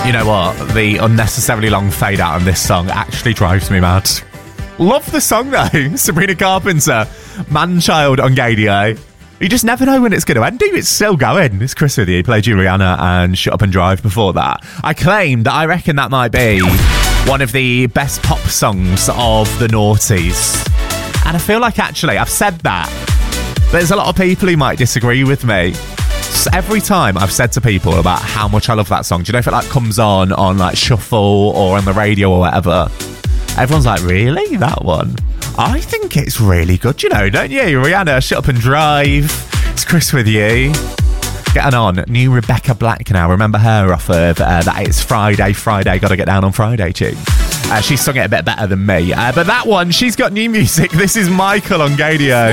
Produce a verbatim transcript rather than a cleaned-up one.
You know what? The unnecessarily long fade out on this song actually drives me mad. Love the song though. Sabrina Carpenter, Man-Child on Gaydio. You just never know when it's going to end. It's still going. It's Chris with you. Played Juliana and Shut Up and Drive before that. I claim that I reckon that might be one of the best pop songs of the noughties. And I feel like actually I've said that. There's a lot of people who might disagree with me. So every time I've said to people about how much I love that song, do you know if it like comes on on like shuffle or on the radio or whatever, everyone's like, really? That one? I think it's really good, you know, don't you? Rihanna, Shut Up and Drive. It's Chris with you. Getting on, new Rebecca Black now. Remember her off of uh, that It's Friday, Friday, Gotta Get Down on Friday tune. Uh, she sung it a bit better than me. Uh, but that one, she's got new music. This is Michael on Gaydio.